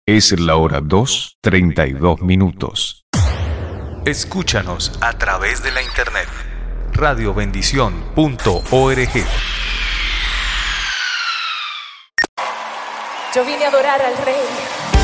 Es la hora 2:32. Escúchanos a través de la internet. radiobendición.org. Yo vine a adorar al Rey.